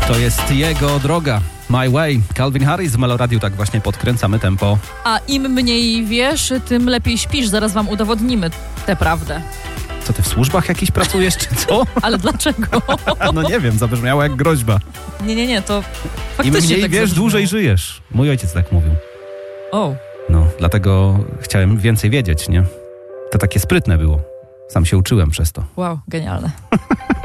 To jest jego droga. My Way. Calvin Harris w Meloradiu. Tak właśnie podkręcamy tempo. A im mniej wiesz, tym lepiej śpisz. Zaraz wam udowodnimy tę prawdę. Co, ty w służbach jakiś pracujesz, czy co? Ale dlaczego? No nie wiem, zabrzmiało jak groźba. Nie, to Im faktycznie mniej tak wiesz, zabrzmiało. dłużej żyjesz. Mój ojciec tak mówił. O, No, dlatego chciałem więcej wiedzieć, nie? To takie sprytne było. Sam się uczyłem przez to. wow, genialne.